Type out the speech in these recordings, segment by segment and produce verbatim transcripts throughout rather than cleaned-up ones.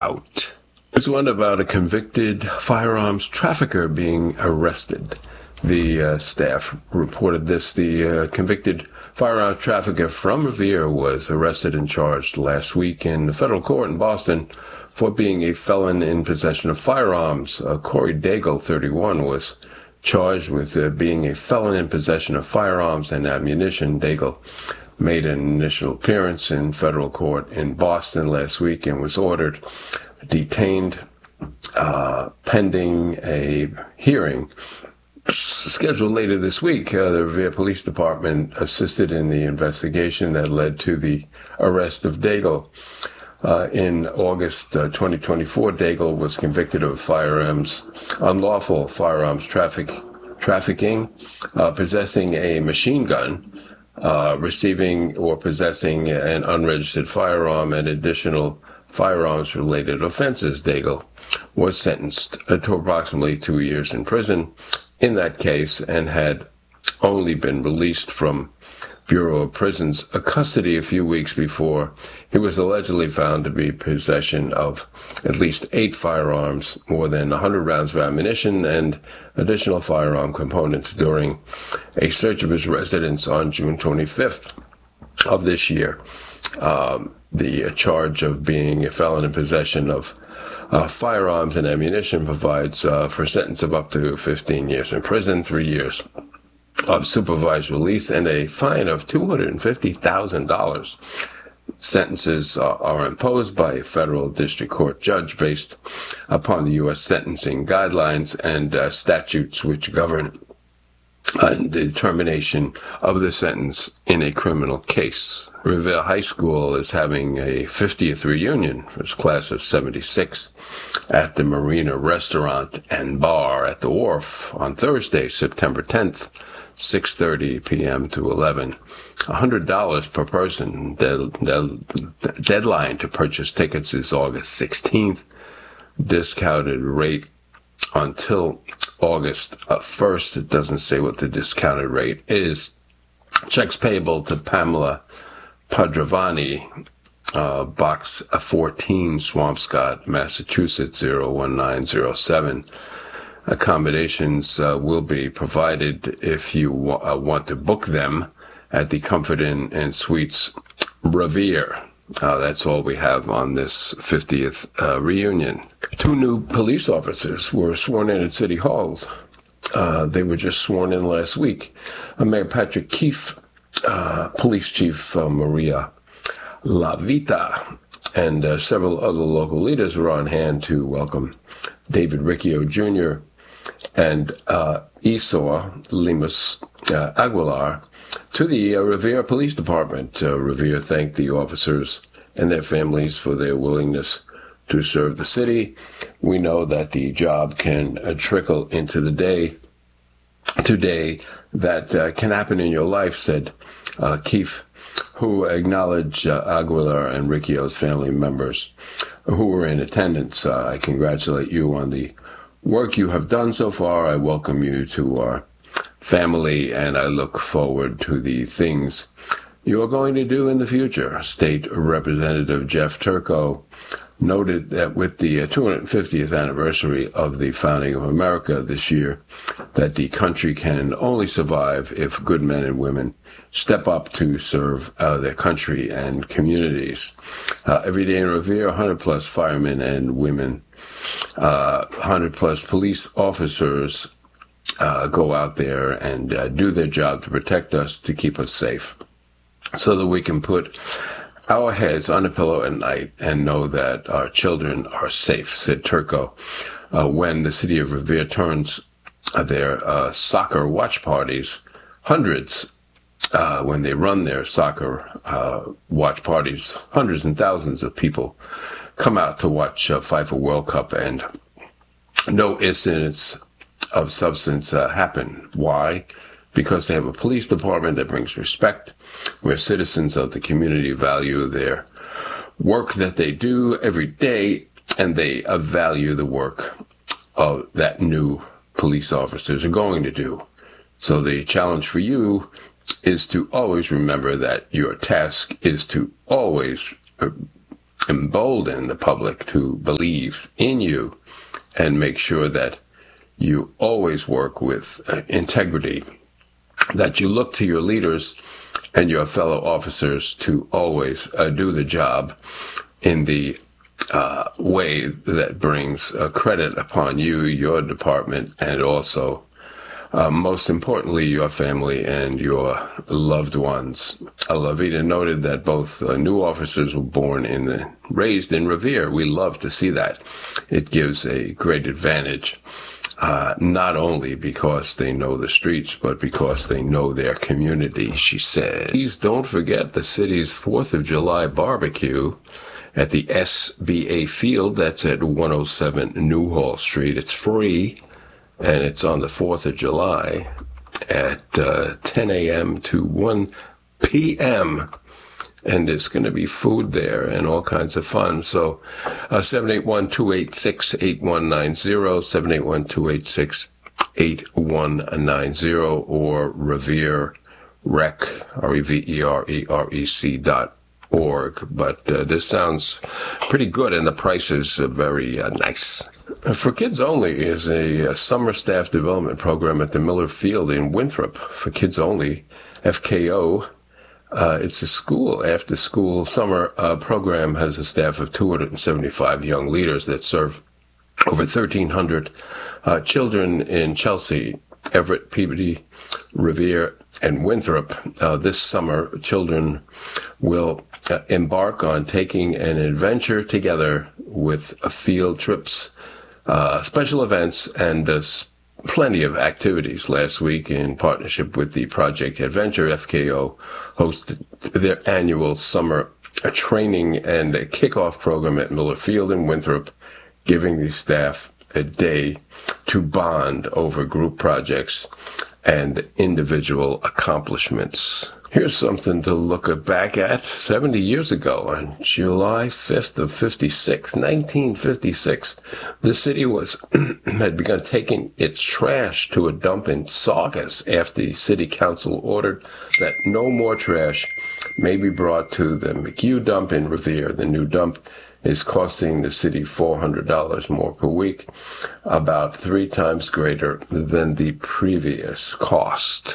out. There's one about a convicted firearms trafficker being arrested. The uh, staff reported this. The uh, convicted firearms trafficker from Revere was arrested and charged last week in the federal court in Boston for being a felon in possession of firearms. Uh, Corey Daigle, thirty-one, was charged with uh, being a felon in possession of firearms and ammunition. Daigle made an initial appearance in federal court in Boston last week and was ordered detained uh, pending a hearing scheduled later this week. Uh, the Revere Police Department assisted in the investigation that led to the arrest of Daigle. Uh, in August uh, twenty twenty-four, Daigle was convicted of firearms, unlawful firearms traffic, trafficking, uh, possessing a machine gun, uh, receiving or possessing an unregistered firearm, and additional firearms-related offenses. Daigle was sentenced to approximately two years in prison in that case and had only been released from Bureau of Prisons custody a few weeks before he was allegedly found to be in possession of at least eight firearms, more than one hundred rounds of ammunition, and additional firearm components during a search of his residence on June twenty-fifth of this year. Um, the charge of being a felon in possession of uh, firearms and ammunition provides uh, for a sentence of up to fifteen years in prison, three years of supervised release, and a fine of two hundred fifty thousand dollars. Sentences uh, are imposed by a federal district court judge based upon the U S sentencing guidelines and uh, statutes which govern uh, the determination of the sentence in a criminal case. Revere High School is having a fiftieth reunion for its class of seventy-six at the Marina Restaurant and Bar at the Wharf on Thursday, September tenth. six thirty p.m. to eleven. one hundred dollars per person. The, the deadline to purchase tickets is August sixteenth. Discounted rate until August first. It doesn't say what the discounted rate is. Checks payable to Pamela Padravani, uh, Box fourteen, Swampscott, Massachusetts, zero one nine zero seven. Accommodations uh, will be provided if you w- uh, want to book them at the Comfort Inn and Suites Revere. Uh, that's all we have on this fiftieth uh, reunion. Two new police officers were sworn in at City Hall. Uh, they were just sworn in last week. Uh, Mayor Patrick Keefe, uh, Police Chief uh, Maria LaVita, and uh, several other local leaders were on hand to welcome David Riccio Junior and uh, Esau Lemus uh, Aguilar to the uh, Revere Police Department. Uh, Revere thanked the officers and their families for their willingness to serve the city. We know that the job can uh, trickle into the day today that uh, can happen in your life, said uh, Keefe, who acknowledged uh, Aguilar and Riccio's family members who were in attendance. Uh, I congratulate you on the work you have done so far. I welcome you to our family, and I look forward to the things you are going to do in the future. State Representative Jeff Turco noted that with the two hundred fiftieth anniversary of the founding of America this year, that the country can only survive if good men and women step up to serve uh, their country and communities. Uh, every day in Revere, one hundred plus firemen and women, uh, one hundred plus police officers uh, go out there and uh, do their job to protect us, to keep us safe, so that we can put our heads on a pillow at night and know that our children are safe, said Turco. Uh, when the city of Revere turns uh, their uh, soccer watch parties, hundreds, uh, when they run their soccer uh, watch parties, hundreds and thousands of people come out to watch uh, FIFA World Cup, and no incidents of substance uh, happen. Why? Because they have a police department that brings respect, where citizens of the community value their work that they do every day, and they uh, value the work of that new police officers are going to do. So the challenge for you is to always remember that your task is to always uh, embolden the public to believe in you and make sure that you always work with uh, integrity, that you look to your leaders and your fellow officers to always uh, do the job in the uh, way that brings uh, credit upon you, your department, and also, uh, most importantly, your family and your loved ones. Uh, Lavita noted that both uh, new officers were born in the, raised in Revere. We love to see that. It gives a great advantage. Uh, not only because they know the streets, but because they know their community, she said. Please don't forget the city's fourth of July barbecue at the S B A Field. That's at one oh seven Newhall Street. It's free, and it's on the fourth of July at uh, ten a.m. to one p.m., and there's going to be food there and all kinds of fun. So uh, seven eight one, two eight six, eight one nine zero, seven eight one, two eight six, eight one nine zero, or Revere Rec, R E V E R E R E C dot org. But uh, this sounds pretty good, and the prices are very uh, nice. For Kids Only is a, a summer staff development program at the Miller Field in Winthrop. For Kids Only, F K O, Uh, it's a school, after-school summer uh, program, has a staff of two hundred seventy-five young leaders that serve over thirteen hundred uh, children in Chelsea, Everett, Peabody, Revere, and Winthrop. Uh, this summer, children will uh, embark on taking an adventure together with uh, field trips, uh, special events, and uh, plenty of activities. Last week, in partnership with the Project Adventure, F K O hosted their annual summer training and a kickoff program at Miller Field in Winthrop, giving the staff a day to bond over group projects and individual accomplishments. Here's something to look back at. seventy years ago, on July fifth of fifty-six, nineteen fifty-six, the city was had begun taking its trash to a dump in Saugus after the city council ordered that no more trash may be brought to the McHugh dump in Revere. The new dump is costing the city four hundred dollars more per week, about three times greater than the previous cost.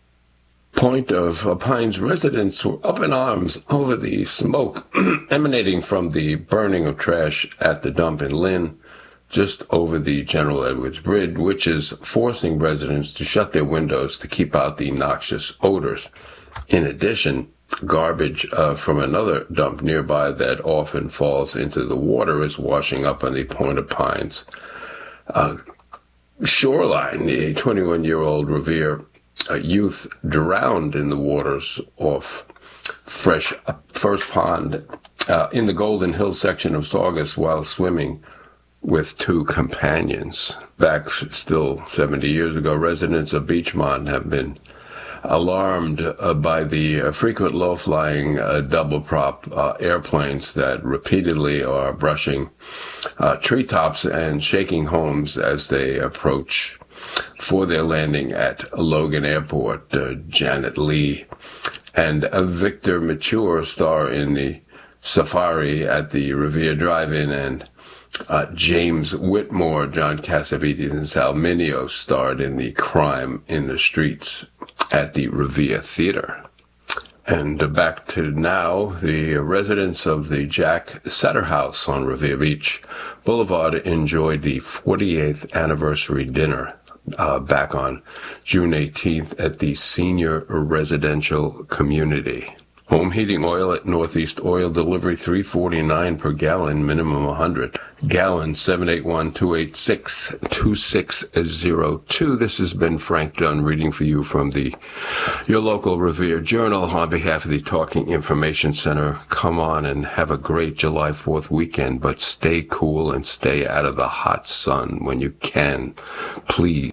Point of uh, Pines residents were up in arms over the smoke emanating from the burning of trash at the dump in Lynn, just over the General Edwards Bridge, which is forcing residents to shut their windows to keep out the noxious odors. In addition, garbage uh, from another dump nearby that often falls into the water is washing up on the Point of Pines uh, shoreline. The twenty-one-year-old Revere uh, youth drowned in the waters off Fresh uh, First Pond uh, in the Golden Hill section of Saugus while swimming with two companions. Back still seventy years ago, residents of Beachmont have been alarmed uh, by the uh, frequent low-flying uh, double-prop uh, airplanes that repeatedly are brushing uh, treetops and shaking homes as they approach for their landing at Logan Airport. Uh, Janet Lee and uh, Victor Mature star in the Safari at the Revere Drive-In, and Uh, James Whitmore, John Cassavetes, and Sal Mineo starred in the Crime in the Streets at the Revere Theater. And uh, back to now, the residents of the Jack Setter House on Revere Beach Boulevard enjoyed the forty-eighth anniversary dinner uh, back on June eighteenth at the Senior Residential Community. Home heating oil at Northeast Oil Delivery, three forty-nine per gallon, minimum one hundred gallons. Seven eight one, two eight six, two six zero two. This has been Frank Dunn reading for you from the your local Revere Journal on behalf of the Talking Information Center. Come on and have a great July fourth weekend, but stay cool and stay out of the hot sun when you can, please.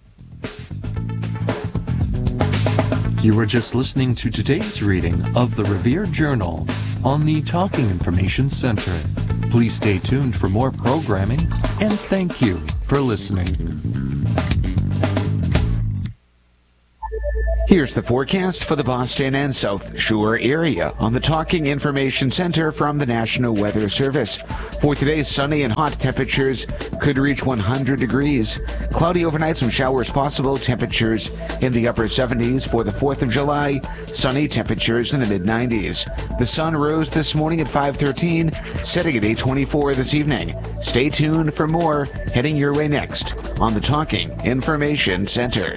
You were just listening to today's reading of the Revere Journal on the Talking Information Center. Please stay tuned for more programming, and thank you for listening. Here's the forecast for the Boston and South Shore area on the Talking Information Center from the National Weather Service. For today's sunny and hot temperatures could reach one hundred degrees. Cloudy overnight, some showers possible. Temperatures in the upper seventies for the fourth of July. Sunny temperatures in the mid nineties. The sun rose this morning at five thirteen, setting at eight twenty-four this evening. Stay tuned for more heading your way next on the Talking Information Center.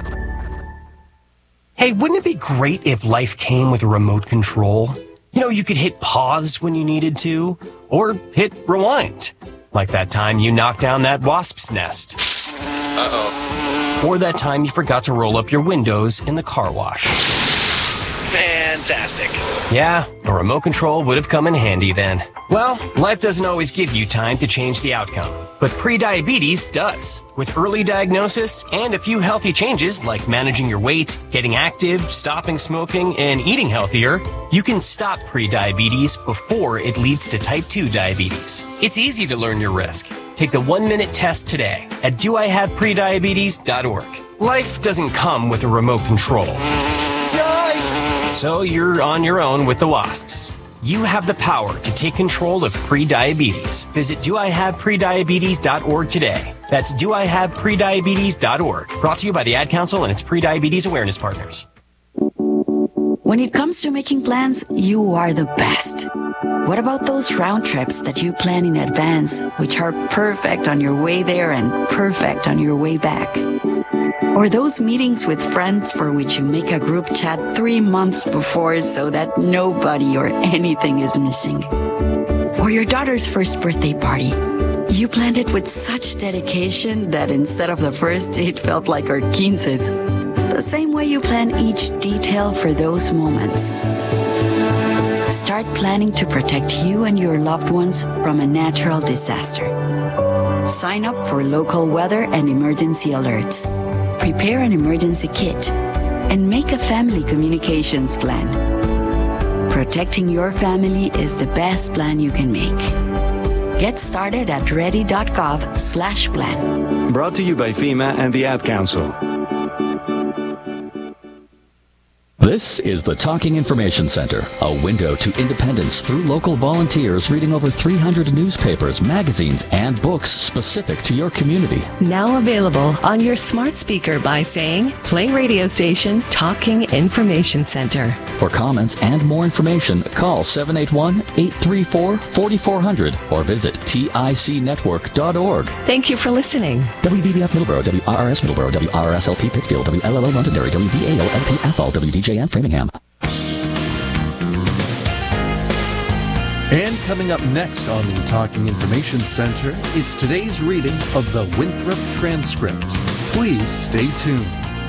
Hey, wouldn't it be great if life came with a remote control? You know, you could hit pause when you needed to, or hit rewind. Like that time you knocked down that wasp's nest. Uh-oh. Or that time you forgot to roll up your windows in the car wash. Fantastic. Yeah, a remote control would have come in handy then. Well, life doesn't always give you time to change the outcome, but prediabetes does. With early diagnosis and a few healthy changes like managing your weight, getting active, stopping smoking, and eating healthier, you can stop prediabetes before it leads to type two diabetes. It's easy to learn your risk. Take the one-minute test today at do I have prediabetes dot org. Life doesn't come with a remote control. Yikes! So you're on your own with the wasps. You have the power to take control of prediabetes. Visit do I have prediabetes dot org today. That's do I have prediabetes dot org. Brought to you by the Ad Council and its Prediabetes Awareness Partners. When it comes to making plans, you are the best. What about those round trips that you plan in advance, which are perfect on your way there and perfect on your way back? Or those meetings with friends for which you make a group chat three months before so that nobody or anything is missing? Or your daughter's first birthday party. You planned it with such dedication that instead of the first, it felt like our quinces. The same way you plan each detail for those moments. Start planning to protect you and your loved ones from a natural disaster. Sign up for local weather and emergency alerts. Prepare an emergency kit and make a family communications plan. Protecting your family is the best plan you can make. Get started at ready.gov slash plan. Brought to you by FEMA and the Ad Council. This is the Talking Information Center, a window to independence through local volunteers reading over three hundred newspapers, magazines, and books specific to your community. Now available on your smart speaker by saying, play radio station Talking Information Center. For comments and more information, call seven eight one, eight three four, four four zero zero or visit tic network dot org. Thank you for listening. W B B F Middleborough, W R R S Middleborough, W R R S L P Pittsfield, W L L O Londonderry, W V A O L P Athol, W D J M Framingham. And coming up next on the Talking Information Center, it's today's reading of the Winthrop Transcript. Please stay tuned.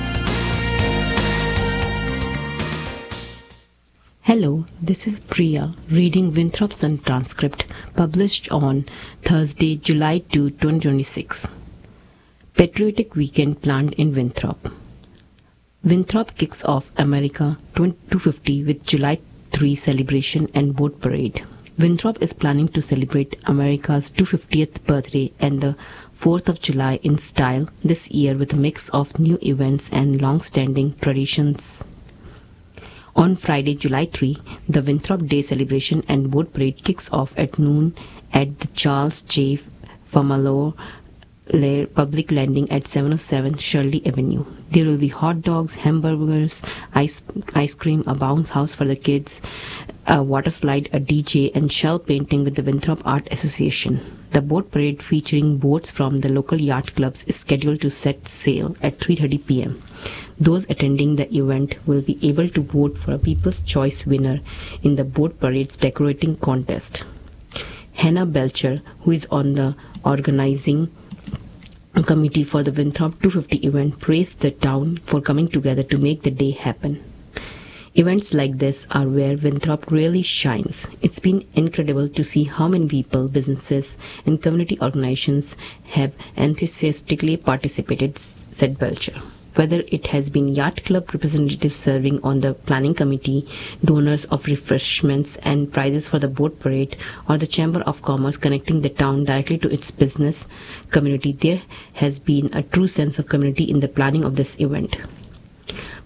Hello, this is Priya reading Winthrop Sun Transcript published on Thursday, July second, twenty twenty-six. Patriotic Weekend planned in Winthrop. Winthrop kicks off America two fifty with July third celebration and boat parade. Winthrop is planning to celebrate America's two hundred fiftieth birthday and the fourth of July in style this year with a mix of new events and long-standing traditions. On Friday, July third, the Winthrop Day celebration and boat parade kicks off at noon at the Charles J. Famalo Public Landing at seven oh seven Shirley Avenue. There will be hot dogs, hamburgers, ice ice cream, a bounce house for the kids, a water slide, a D J, and shell painting with the Winthrop Art Association. The boat parade featuring boats from the local yacht clubs is scheduled to set sail at three thirty p.m. Those attending the event will be able to vote for a People's Choice winner in the boat parade's decorating contest. Hannah Belcher, who is on the organizing committee for the Winthrop two fifty event, praised the town for coming together to make the day happen. Events like this are where Winthrop really shines. It's been incredible to see how many people, businesses, and community organizations have enthusiastically participated, said Belcher. Whether it has been yacht club representatives serving on the planning committee, donors of refreshments and prizes for the boat parade, or the Chamber of Commerce connecting the town directly to its business community, there has been a true sense of community in the planning of this event.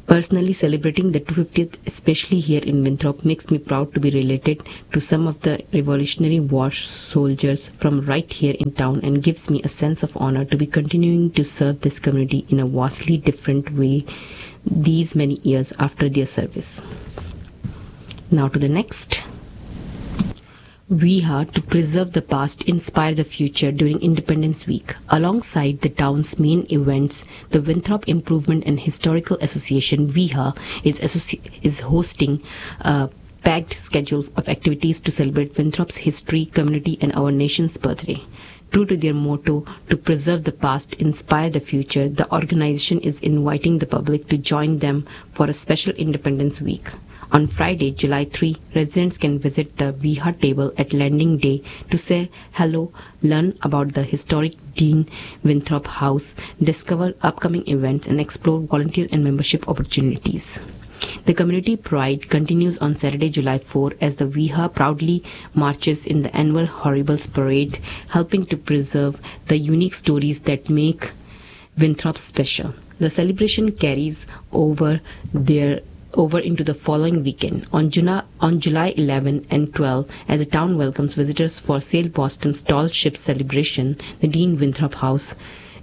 Personally, celebrating the two hundred fiftieth, especially here in Winthrop, makes me proud to be related to some of the Revolutionary War soldiers from right here in town, and gives me a sense of honor to be continuing to serve this community in a vastly different way these many years after their service. Now to the next. We are to preserve the past, inspire the future during Independence Week. Alongside the town's main events, the Winthrop Improvement and Historical Association, W I H A, is, associ- is hosting a packed schedule of activities to celebrate Winthrop's history, community, and our nation's birthday. True to their motto, to preserve the past, inspire the future, the organization is inviting the public to join them for a special Independence Week. On Friday, July third, residents can visit the W I H A table at Landing Day to say hello, learn about the historic Dean Winthrop House, discover upcoming events, and explore volunteer and membership opportunities. The community pride continues on Saturday, July fourth, as the W I H A proudly marches in the annual Horribles Parade, helping to preserve the unique stories that make Winthrop special. The celebration carries over their over into the following weekend. On, Juna, on July eleventh and twelfth, as the town welcomes visitors for Sail Boston's Tall Ship celebration, the Dean Winthrop House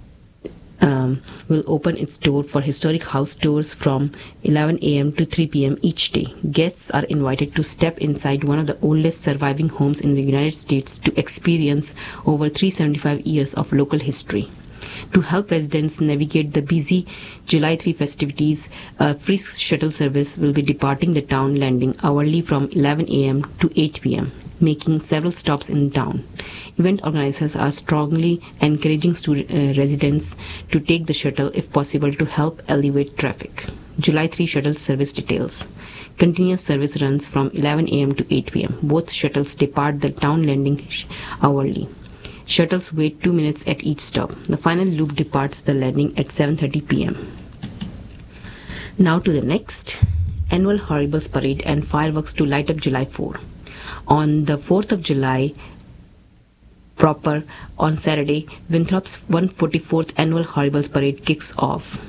um, will open its door for historic house tours from eleven a.m. to three p.m. each day. Guests are invited to step inside one of the oldest surviving homes in the United States to experience over three hundred seventy-five years of local history. To help residents navigate the busy July third festivities, a free shuttle service will be departing the town landing hourly from eleven a.m. to eight p.m., making several stops in town. Event organizers are strongly encouraging student, uh, residents to take the shuttle if possible to help elevate traffic. July third shuttle service details. Continuous service runs from eleven a.m. to eight p.m. Both shuttles depart the town landing hourly. Shuttles wait two minutes at each stop. The final loop departs the landing at seven thirty p.m. Now to the next. Annual Horribles Parade and fireworks to light up July fourth. On the fourth of July proper, on Saturday, Winthrop's one hundred forty-fourth Annual Horribles Parade kicks off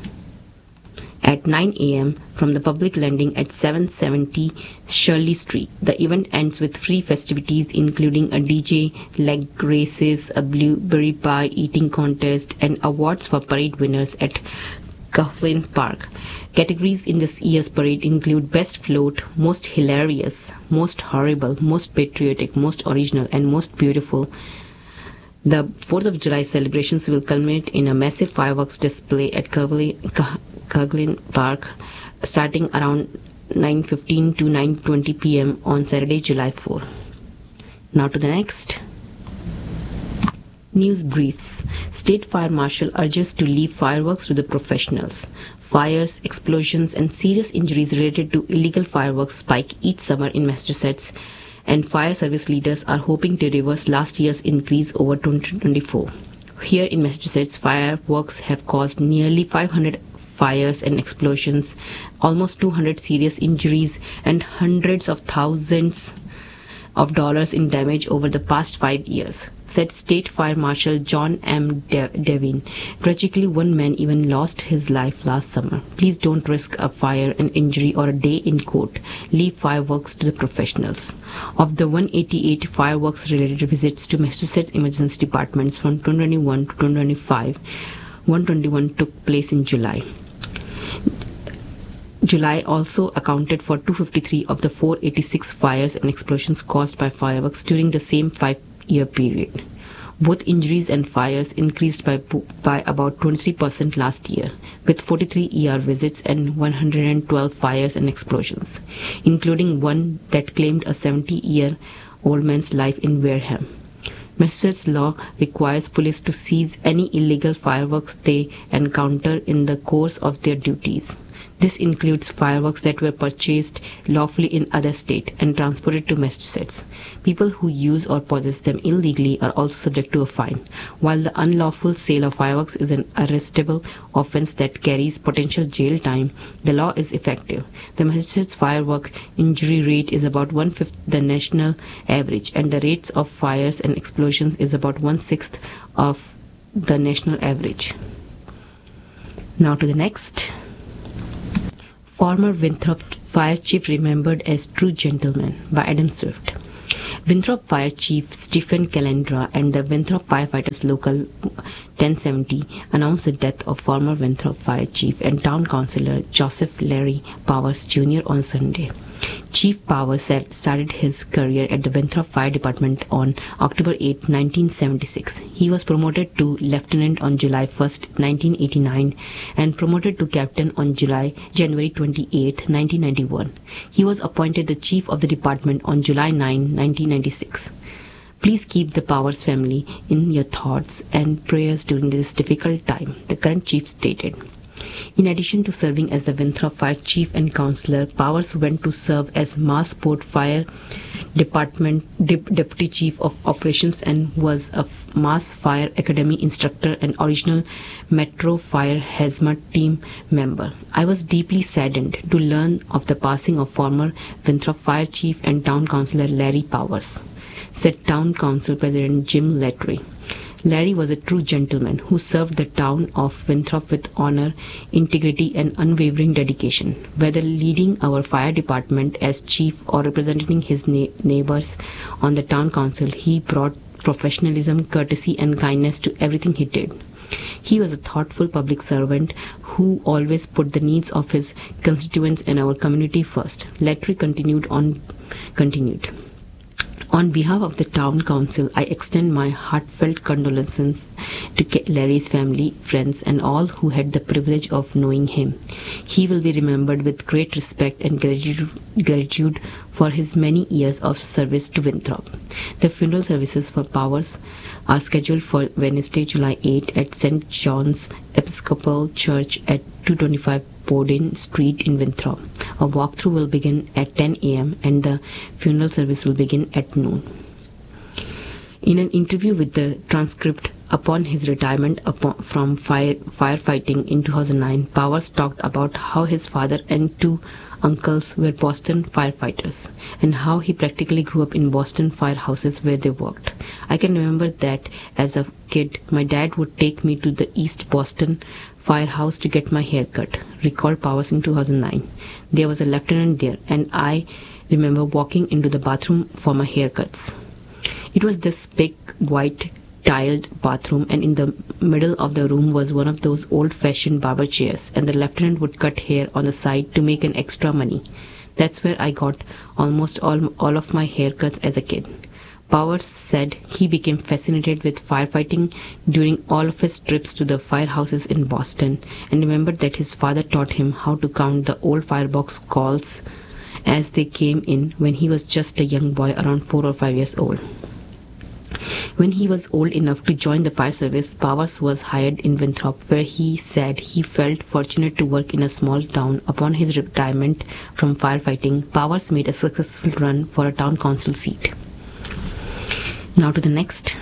at nine a.m. from the public landing at seven seventy Shirley Street. The event ends with free festivities including a D J, leg races, a blueberry pie eating contest, and awards for parade winners at Coughlin Park. Categories in this year's parade include Best Float, Most Hilarious, Most Horrible, Most Patriotic, Most Original, and Most Beautiful. The fourth of July celebrations will culminate in a massive fireworks display at Coughlin Park starting around nine fifteen to nine twenty p.m. on Saturday, July fourth. Now to the next. News briefs. State Fire Marshal urges to leave fireworks to the professionals. Fires, explosions, and serious injuries related to illegal fireworks spike each summer in Massachusetts, and fire service leaders are hoping to reverse last year's increase over twenty twenty-four. Here in Massachusetts, fireworks have caused nearly five hundred fires and explosions, almost two hundred serious injuries, and hundreds of thousands of dollars in damage over the past five years, said State Fire Marshal John M. De- Devine. Tragically, one man even lost his life last summer. Please don't risk a fire, an injury, or a day in court. Leave fireworks to the professionals. Of the one hundred eighty-eight fireworks-related visits to Massachusetts emergency departments from twenty twenty-one to twenty twenty-five, one hundred twenty-one took place in July. July also accounted for two hundred fifty-three of the four hundred eighty-six fires and explosions caused by fireworks during the same five-year period. Both injuries and fires increased by, by about twenty-three percent last year, with forty-three E R visits and one hundred twelve fires and explosions, including one that claimed a seventy-year-old man's life in Wareham. Massachusetts law requires police to seize any illegal fireworks they encounter in the course of their duties. This includes fireworks that were purchased lawfully in other states and transported to Massachusetts. People who use or possess them illegally are also subject to a fine. While the unlawful sale of fireworks is an arrestable offense that carries potential jail time, the law is effective. The Massachusetts firework injury rate is about one-fifth the national average, and the rates of fires and explosions is about one-sixth of the national average. Now to the next. Former Winthrop Fire Chief Remembered as True Gentleman by Adam Swift. Winthrop Fire Chief Stephen Calandra and the Winthrop Firefighters Local ten seventy announced the death of former Winthrop Fire Chief and Town Councillor Joseph Larry Powers Junior on Sunday. Chief Powers started his career at the Winthrop Fire Department on October eighth, nineteen seventy-six. He was promoted to lieutenant on July first, nineteen eighty-nine and promoted to captain on July January twenty-eighth, nineteen ninety-one. He was appointed the chief of the department on July ninth, nineteen ninety-six. Please keep the Powers family in your thoughts and prayers during this difficult time, the current chief stated. In addition to serving as the Winthrop Fire Chief and Councillor, Powers went to serve as Massport Fire Department De- Deputy Chief of Operations and was a F- Mass Fire Academy instructor and original Metro Fire Hazmat team member. I was deeply saddened to learn of the passing of former Winthrop Fire Chief and Town Councillor Larry Powers, said Town Council President Jim Lettery. Larry was a true gentleman who served the town of Winthrop with honor, integrity, and unwavering dedication. Whether leading our fire department as chief or representing his na- neighbors on the town council, he brought professionalism, courtesy, and kindness to everything he did. He was a thoughtful public servant who always put the needs of his constituents and our community first. Lettery continued on continued. On behalf of the town council, I extend my heartfelt condolences to Larry's family, friends, and all who had the privilege of knowing him. He will be remembered with great respect and gratitude, gratitude for his many years of service to Winthrop. The funeral services for Powers are scheduled for Wednesday, July eighth at Saint John's Episcopal Church at two twenty-five Bowden Street in Winthrop. A walkthrough will begin at ten a.m. and the funeral service will begin at noon. In an interview with the Transcript upon his retirement upon, from fire, firefighting in two thousand nine, Powers talked about how his father and two uncles were Boston firefighters and how he practically grew up in Boston firehouses where they worked. I can remember that as a kid, my dad would take me to the East Boston firehouse to get my hair cut, recalled Powers in two thousand nine. There was a lieutenant there and I remember walking into the bathroom for my haircuts. It was this big white tiled bathroom, and in the middle of the room was one of those old-fashioned barber chairs, and the lieutenant would cut hair on the side to make an extra money. That's where I got almost all, all of my haircuts as a kid. Powers said he became fascinated with firefighting during all of his trips to the firehouses in Boston, and remembered that his father taught him how to count the old firebox calls as they came in when he was just a young boy around four or five years old. When he was old enough to join the fire service, Powers was hired in Winthrop, where he said he felt fortunate to work in a small town. Upon his retirement from firefighting, Powers made a successful run for a town council seat. Now to the next.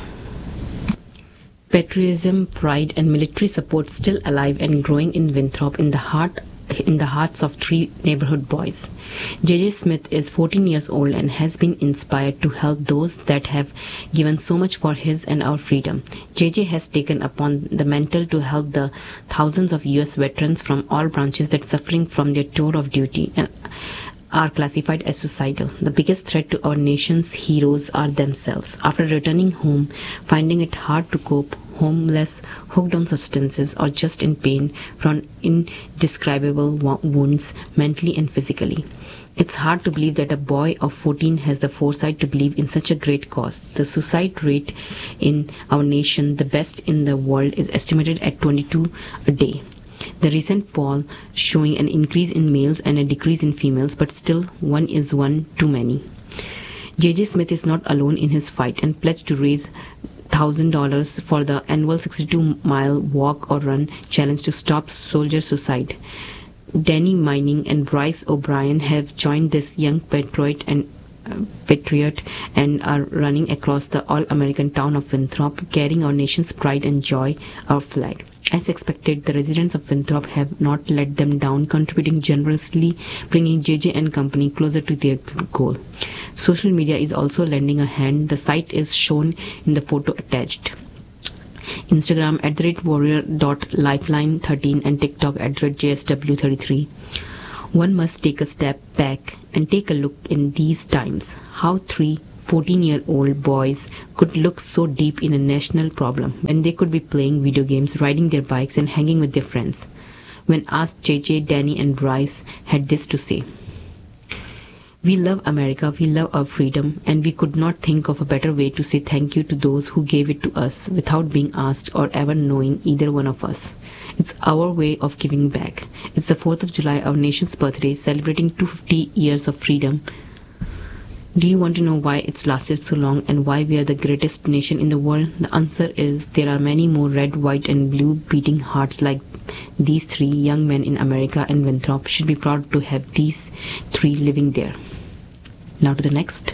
Patriotism, pride, and military support still alive and growing in Winthrop in the heart in the hearts of three neighborhood boys. J J Smith is fourteen years old and has been inspired to help those that have given so much for his and our freedom. J J has taken upon the mantle to help the thousands of U S veterans from all branches that suffering from their tour of duty and are classified as suicidal. The biggest threat to our nation's heroes are themselves. After returning home, finding it hard to cope, homeless, hooked on substances, or just in pain from indescribable wounds, mentally and physically. It's hard to believe that a boy of fourteen has the foresight to believe in such a great cause. The suicide rate in our nation, the best in the world, is estimated at twenty-two a day. The recent poll showing an increase in males and a decrease in females, but still one is one too many. J J Smith is not alone in his fight and pledged to raise one thousand dollars for the annual sixty-two mile walk or run challenge to stop soldier suicide. Danny Mining and Bryce O'Brien have joined this young patriot and uh, patriot and are running across the all-American town of Winthrop, carrying our nation's pride and joy, our flag. As expected, the residents of Winthrop have not let them down, contributing generously, bringing J J and company closer to their goal. Social media is also lending a hand. The site is shown in the photo attached. Instagram at the rate warrior dot lifeline thirteen and TikTok at the rate J S W thirty-three. One must take a step back and take a look in these times how three fourteen-year-old boys could look so deep in a national problem when they could be playing video games, riding their bikes and hanging with their friends. When asked, J J, Danny and Bryce had this to say: "We love America, we love our freedom, and we could not think of a better way to say thank you to those who gave it to us without being asked or ever knowing either one of us. It's our way of giving back. It's the fourth of July, our nation's birthday, celebrating two hundred fifty years of freedom. Do you want to know why it's lasted so long and why we are the greatest nation in the world? The answer is there are many more red, white and blue beating hearts like these three young men in America, and Winthrop should be proud to have these three living there." Now to the next.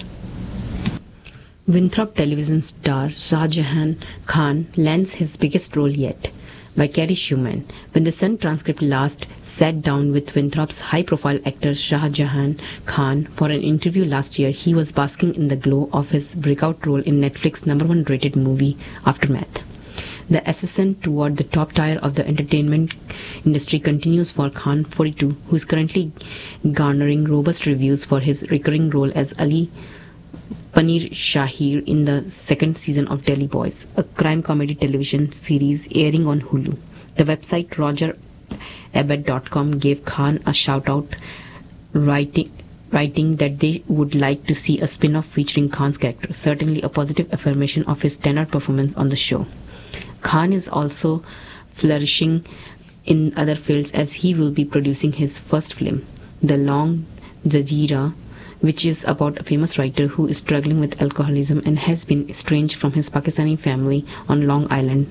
Winthrop television star Shah Jahan Khan lands his biggest role yet, by Carrie Schumann. When the Sun transcript last sat down with Winthrop's high-profile actor Shah Jahan Khan for an interview last year, he was basking in the glow of his breakout role in Netflix's number one rated movie, Aftermath. The ascent toward the top tier of the entertainment industry continues for Khan, forty-two, who is currently garnering robust reviews for his recurring role as Ali Panir Shahir in the second season of Delhi Boys, a crime comedy television series airing on Hulu. The website roger ebert dot com gave Khan a shout-out, writing, writing that they would like to see a spin-off featuring Khan's character, certainly a positive affirmation of his standout performance on the show. Khan is also flourishing in other fields as he will be producing his first film, The Long Jazeera, which is about a famous writer who is struggling with alcoholism and has been estranged from his Pakistani family on Long Island.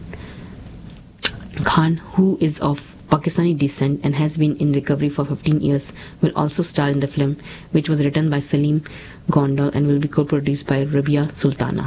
Khan, who is of Pakistani descent and has been in recovery for fifteen years, will also star in the film, which was written by Salim Gondal and will be co-produced by Rabia Sultana.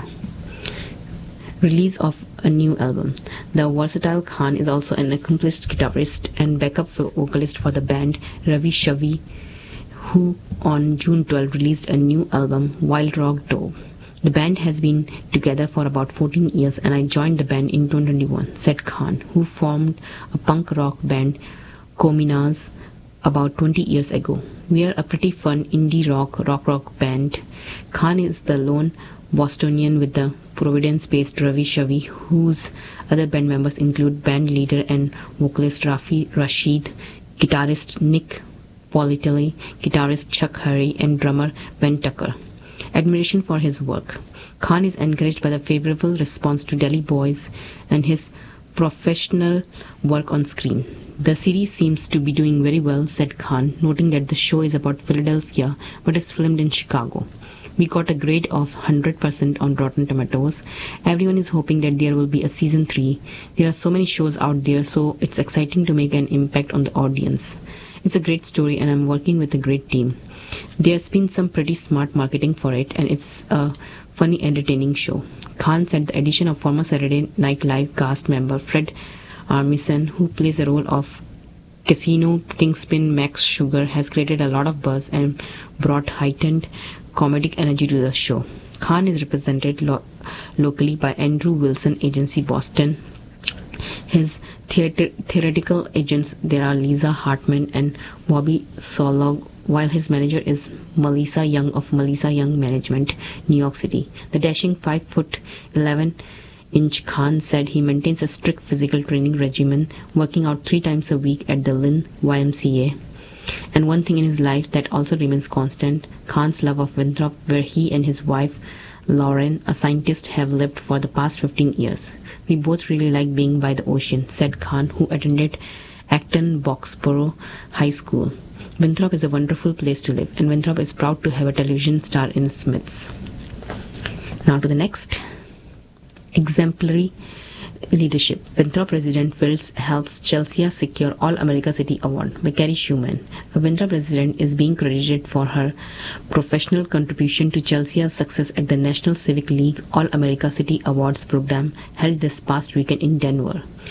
Release of a new album. The versatile Khan is also an accomplished guitarist and backup vocalist for the band Ravi Shavi, who on June twelfth released a new album, Wild Rock Dove. The band has been together for about fourteen years and I joined the band in twenty twenty-one, said Khan, who formed a punk rock band, Kominas, about twenty years ago. We are a pretty fun indie rock, rock rock band. Khan is the lone Bostonian with the Providence-based Ravi Shavi, whose other band members include band leader and vocalist Rafi Rashid, guitarist Nick Politelli, guitarist Chuck Hurry, and drummer Ben Tucker. Admiration for his work. Khan is encouraged by the favorable response to Delhi Boys and his professional work on screen. The series seems to be doing very well, said Khan, noting that the show is about Philadelphia but is filmed in Chicago. We got a grade of one hundred percent on Rotten Tomatoes. Everyone is hoping that there will be a season three. There are so many shows out there, so it's exciting to make an impact on the audience. It's a great story and I'm working with a great team. There's been some pretty smart marketing for it and it's a funny, entertaining show. Khan said the addition of former Saturday Night Live cast member Fred Armisen, who plays the role of Casino Kingpin Max Sugar, has created a lot of buzz and brought heightened comedic energy to the show. Khan is represented lo- locally by Andrew Wilson Agency Boston. His theater- theoretical agents there are Lisa Hartman and Bobby Solog, while his manager is Melissa Young of Melissa Young Management, New York City. The dashing five foot eleven inch Khan said he maintains a strict physical training regimen, working out three times a week at the Lynn Y M C A. And one thing in his life that also remains constant, Khan's love of Winthrop, where he and his wife, Lauren, a scientist, have lived for the past fifteen years. We both really like being by the ocean, said Khan, who attended Acton Boxborough High School. Winthrop is a wonderful place to live, and Winthrop is proud to have a television star in its midst. Now to the next. Exemplary leadership. Winthrop resident Fields helps Chelsea secure All-America City Award by Carrie Schumann. A Winthrop resident is being credited for her professional contribution to Chelsea's success at the National Civic League All-America City Awards program held this past weekend in Denver.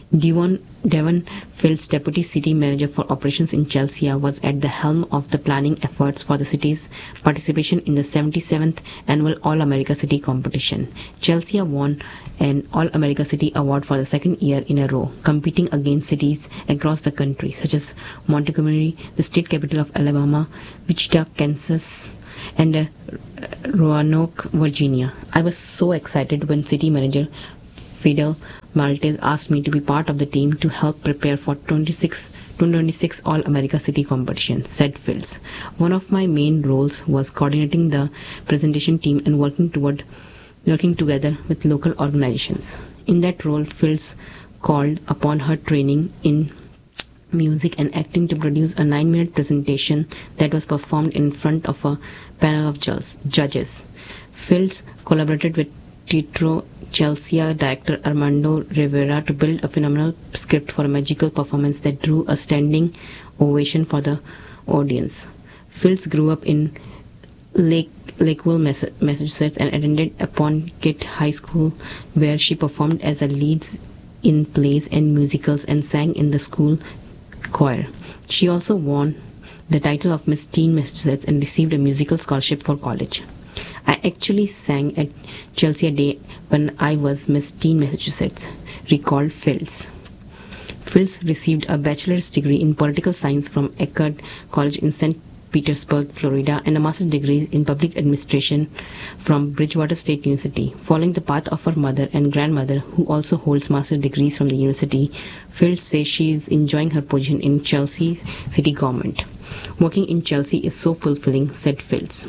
Devon, Devon Fields, Deputy City Manager for Operations in Chelsea, was at the helm of the planning efforts for the city's participation in the seventy-seventh Annual All-America City Competition. Chelsea won an All-America City Award for the second year in a row, competing against cities across the country, such as Montgomery, the state capital of Alabama, Wichita, Kansas, and uh, Roanoke, Virginia. I was so excited when City Manager Fidel Maltese asked me to be part of the team to help prepare for twenty-six twenty-six All-America City Competition, said Fields. One of my main roles was coordinating the presentation team and working toward working together with local organizations. In that role, Fields called upon her training in music and acting to produce a nine-minute presentation that was performed in front of a panel of judges. Fields collaborated with Teatro Chelsea director Armando Rivera to build a phenomenal script for a magical performance that drew a standing ovation for the audience. Fields grew up in Lake Lakeville, Massachusetts, and attended Apponequet High School, where she performed as a lead in plays and musicals and sang in the school choir. She also won the title of Miss Teen Massachusetts and received a musical scholarship for college. I actually sang at Chelsea Day when I was Miss Teen Massachusetts, recalled Fields. Fields received a bachelor's degree in political science from Eckerd College in Saint Petersburg, Florida, and a master's degree in public administration from Bridgewater State University. Following the path of her mother and grandmother, who also holds master's degrees from the university, Fields says she is enjoying her position in Chelsea city government. Working in Chelsea is so fulfilling, said Fields.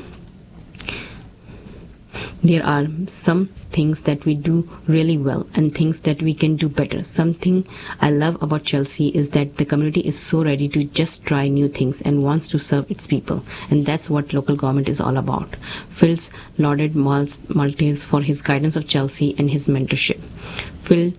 There are some things that we do really well and things that we can do better. Something I love about Chelsea is that the community is so ready to just try new things and wants to serve its people. And that's what local government is all about. Fields lauded Maltese for his guidance of Chelsea and his mentorship. Phil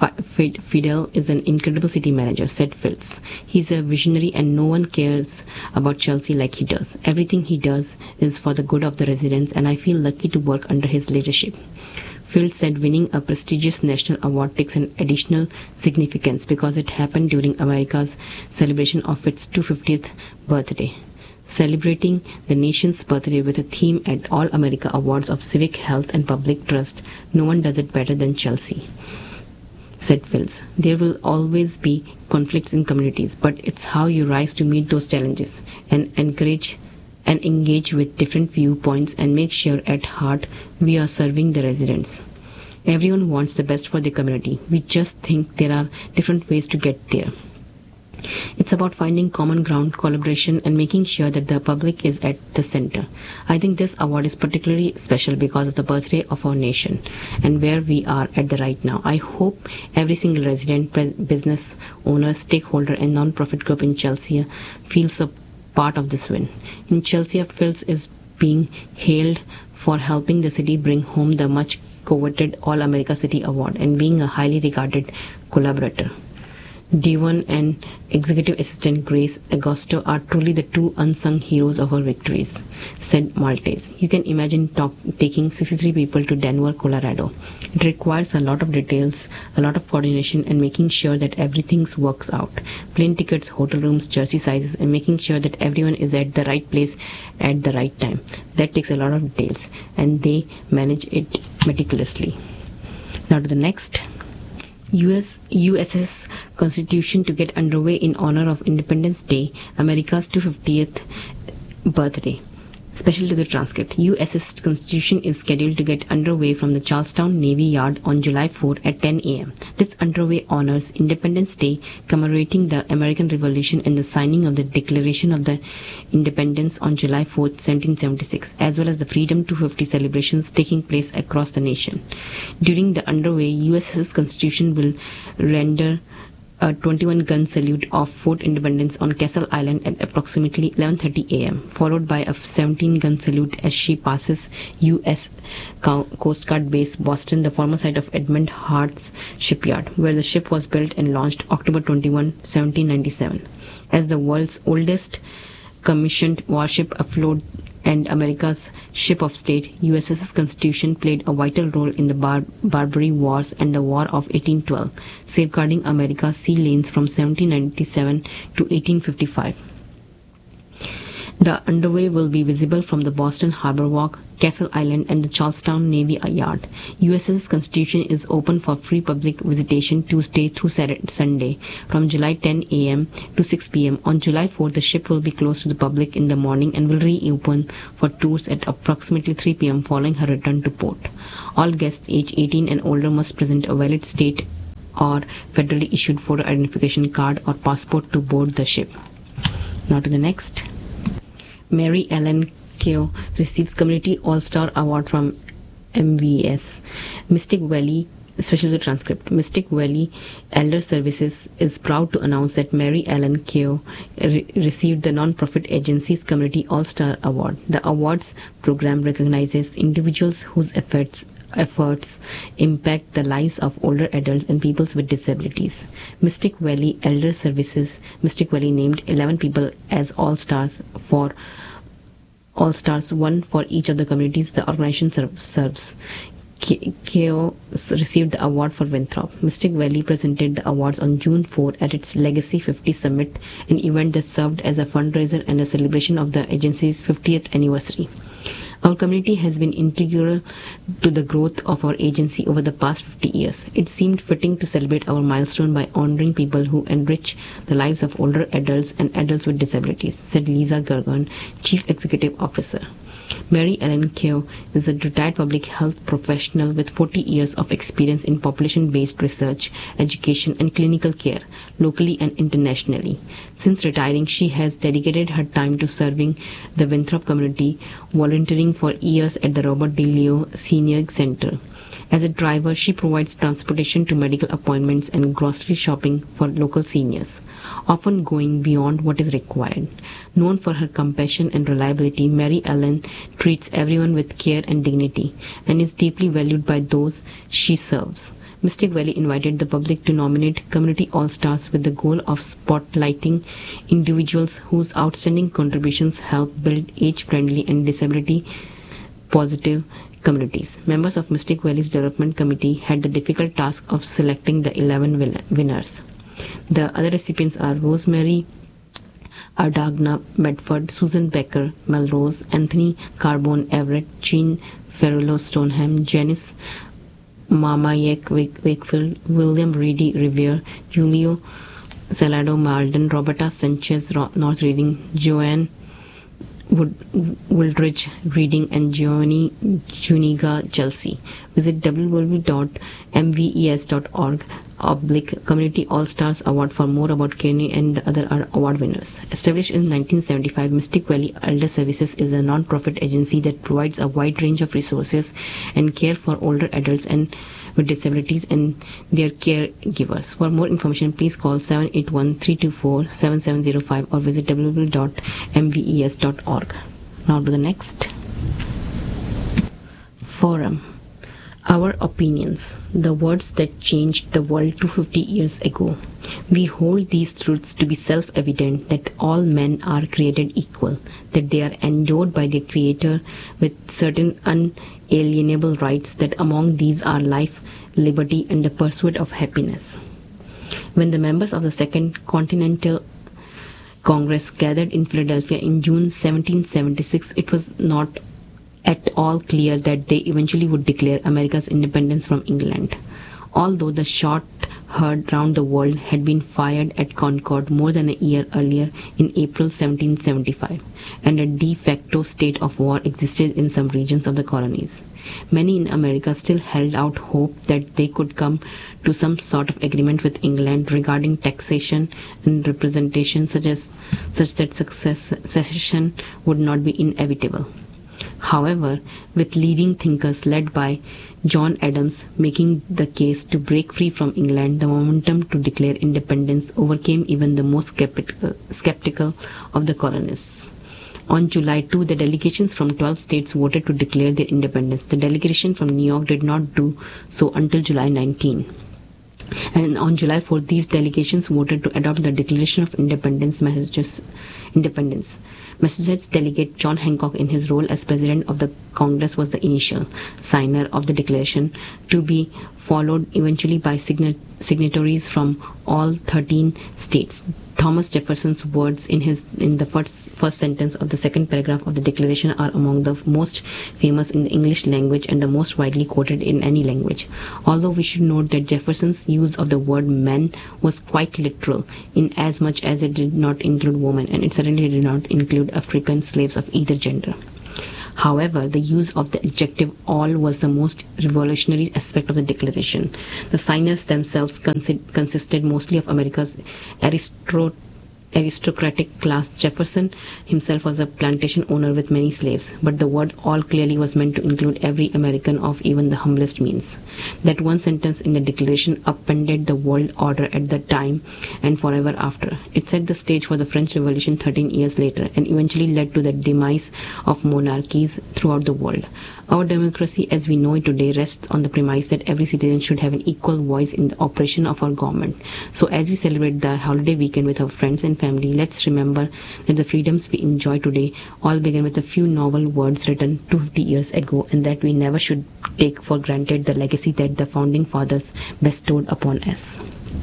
Fidel is an incredible city manager, said Fields. He's a visionary and no one cares about Chelsea like he does. Everything he does is for the good of the residents, and I feel lucky to work under his leadership. Fields said winning a prestigious national award takes an additional significance because it happened during America's celebration of its two hundred fiftieth birthday. Celebrating the nation's birthday with a theme at All America Awards of Civic Health and Public Trust, no one does it better than Chelsea, said Fields. There will always be conflicts in communities, but it's how you rise to meet those challenges and encourage and engage with different viewpoints and make sure at heart we are serving the residents. Everyone wants the best for the community. We just think there are different ways to get there. It's about finding common ground, collaboration, and making sure that the public is at the center. I think this award is particularly special because of the birthday of our nation and where we are at the right now. I hope every single resident, business owner, stakeholder, and non-profit group in Chelsea feels a part of this win. In Chelsea, Fields is being hailed for helping the city bring home the much coveted All-America City Award and being a highly regarded collaborator. Devon and Executive Assistant Grace Agosto are truly the two unsung heroes of our victories, said Maltese. You can imagine talk, taking sixty-three people to Denver, Colorado. It requires a lot of details, a lot of coordination, and making sure that everything works out. Plane tickets, hotel rooms, jersey sizes, and making sure that everyone is at the right place at the right time. That takes a lot of details, and they manage it meticulously. Now to the next. U S U S S Constitution to get underway in honor of Independence Day, America's two hundred fiftieth birthday. Special to the transcript, U S S Constitution is scheduled to get underway from the Charlestown Navy Yard on July fourth at ten a m This underway honors Independence Day, commemorating the American Revolution and the signing of the Declaration of the Independence on July fourth, seventeen seventy-six, as well as the Freedom two hundred fifty celebrations taking place across the nation. During the underway, U S S Constitution will render a twenty-one gun salute of Fort Independence on Castle Island at approximately eleven thirty a m, followed by a seventeen gun salute as she passes U S Coast Guard Base Boston, the former site of Edmund Hart's shipyard, where the ship was built and launched October twenty-first, seventeen ninety-seven. As the world's oldest commissioned warship afloat and America's ship of state, U S S Constitution played a vital role in the Bar- Barbary Wars and the War of eighteen twelve, safeguarding America's sea lanes from seventeen ninety-seven to eighteen fifty-five. The underway will be visible from the Boston Harbor Walk, Castle Island, and the Charlestown Navy Yard. U S S Constitution is open for free public visitation Tuesday through Saturday, Sunday from July tenth a m to six p m On July fourth, the ship will be closed to the public in the morning and will reopen for tours at approximately three p m following her return to port. All guests aged eighteen and older must present a valid state or federally issued photo identification card or passport to board the ship. Now to the next. Mary Ellen Keough receives Community All-Star Award from M V S. Mystic Valley, especially the transcript, Mystic Valley Elder Services is proud to announce that Mary Ellen Keough re- received the non-profit agency's Community All-Star Award. The awards program recognizes individuals whose efforts efforts impact the lives of older adults and people with disabilities. Mystic Valley Elder Services, Mystic Valley named eleven people as All-Stars for All-Stars, one for each of the communities the organization serv- serves. Keough received the award for Winthrop. Mystic Valley presented the awards on June fourth at its Legacy fifty Summit, an event that served as a fundraiser and a celebration of the agency's fiftieth anniversary. Our community has been integral to the growth of our agency over the past fifty years. It seemed fitting to celebrate our milestone by honoring people who enrich the lives of older adults and adults with disabilities, said Lisa Gergon, Chief Executive Officer. Mary Ellen Keough is a retired public health professional with forty years of experience in population-based research, education, and clinical care, locally and internationally. Since retiring, she has dedicated her time to serving the Winthrop community, volunteering for years at the Robert D. Leo Senior Center. As a driver, she provides transportation to medical appointments and grocery shopping for local seniors, often going beyond what is required. Known for her compassion and reliability, Mary Ellen treats everyone with care and dignity and is deeply valued by those she serves. Mystic Valley invited the public to nominate Community All-Stars with the goal of spotlighting individuals whose outstanding contributions help build age-friendly and disability-positive communities. Members of Mystic Valley's Development Committee had the difficult task of selecting the eleven winners. The other recipients are Rosemary Ardagna Medford, Susan Becker Melrose, Anthony Carbone Everett, Jean Ferrello Stoneham, Janice Mamayek Wakefield, William Reedy Revere, Julio Salado Malden, Roberta Sanchez North Reading, Joanne Wood, Woodridge Reading, and Giovanni Juniga Chelsea. Visit w w w dot m v e s dot org oblique Community All-Stars Award for more about Kenny and the other award winners. Established in nineteen seventy-five, Mystic Valley Elder Services is a non-profit agency that provides a wide range of resources and care for older adults and with disabilities and their caregivers. For more information, please call seven eight one, three two four, seven seven zero five or visit w w w dot m v e s dot org. Now to the next. Forum. Our opinions, the words that changed the world two hundred fifty years ago. We hold these truths to be self-evident that all men are created equal, that they are endowed by their Creator with certain unalienable rights, that among these are life, liberty, and the pursuit of happiness. When the members of the Second Continental Congress gathered in Philadelphia in June seventeen seventy-six, it was not at all clear that they eventually would declare America's independence from England. Although the shot heard round the world had been fired at Concord more than a year earlier in April seventeen seventy-five, and a de facto state of war existed in some regions of the colonies, many in America still held out hope that they could come to some sort of agreement with England regarding taxation and representation, such as such that success, secession would not be inevitable. However, with leading thinkers led by John Adams making the case to break free from England, the momentum to declare independence overcame even the most skeptical, skeptical of the colonists. On July second, the delegations from twelve states voted to declare their independence. The delegation from New York did not do so until July nineteenth. And on July fourth, these delegations voted to adopt the Declaration of Independence. Massachusetts, Independence. Massachusetts delegate John Hancock, in his role as President of the Congress, was the initial signer of the declaration, to be followed eventually by signa- signatories from all thirteen states. Thomas Jefferson's words in his in the first first sentence of the second paragraph of the Declaration are among the most famous in the English language and the most widely quoted in any language. Although we should note that Jefferson's use of the word men was quite literal, in as much as it did not include women, and it certainly did not include African slaves of either gender. However, the use of the adjective all was the most revolutionary aspect of the Declaration. The signers themselves consi- consisted mostly of America's aristocratic aristocratic class. Jefferson himself was a plantation owner with many slaves, but the word all clearly was meant to include every American of even the humblest means. That one sentence in the Declaration upended the world order at the time and forever after. It set the stage for the French Revolution thirteen years later and eventually led to the demise of monarchies throughout the world. Our democracy as we know it today rests on the premise that every citizen should have an equal voice in the operation of our government. So as we celebrate the holiday weekend with our friends and family, let's remember that the freedoms we enjoy today all began with a few novel words written two hundred fifty years ago, and that we never should take for granted the legacy that the founding fathers bestowed upon us.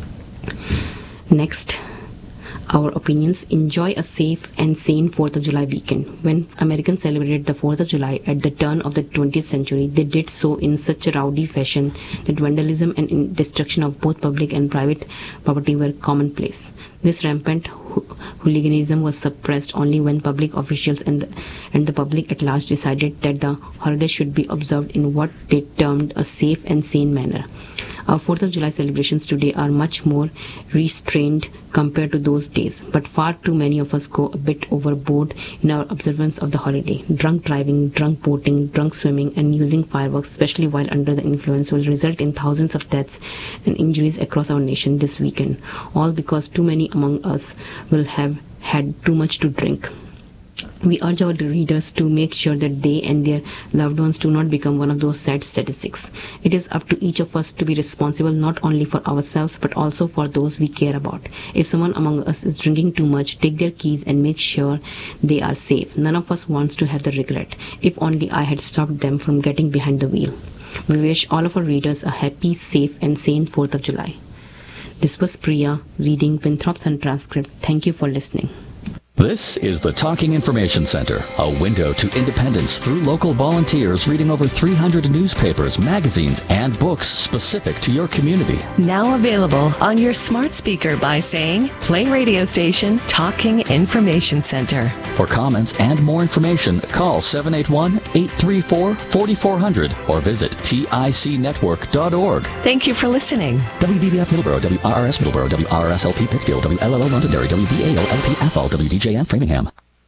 Next, our opinions. Enjoy a safe and sane fourth of July weekend. When Americans celebrated the fourth of July at the turn of the twentieth century, they did so in such a rowdy fashion that vandalism and destruction of both public and private property were commonplace. This rampant hooliganism was suppressed only when public officials and the, and the public at large decided that the holiday should be observed in what they termed a safe and sane manner. Our fourth of July celebrations today are much more restrained compared to those days, but far too many of us go a bit overboard in our observance of the holiday. Drunk driving, drunk boating, drunk swimming, and using fireworks, especially while under the influence, will result in thousands of deaths and injuries across our nation this weekend, all because too many among us will have had too much to drink. We urge our readers to make sure that they and their loved ones do not become one of those sad statistics. It is up to each of us to be responsible not only for ourselves but also for those we care about. If someone among us is drinking too much, take their keys and make sure they are safe. None of us wants to have the regret. If only I had stopped them from getting behind the wheel. We wish all of our readers a happy, safe and sane fourth of July. This was Priya reading Winthrop Sun Transcript. Thank you for listening. This is the Talking Information Center, a window to independence through local volunteers reading over three hundred newspapers, magazines, and books specific to your community. Now available on your smart speaker by saying, play radio station Talking Information Center. For comments and more information, call seven eight one, eight three four, four four zero zero or visit tic network dot org. Thank you for listening. W V B F Middleborough, W R R S Middleborough, W R R S L P Pittsfield, W L L O Londonderry, W V A L L P Athol, W D J M Framingham.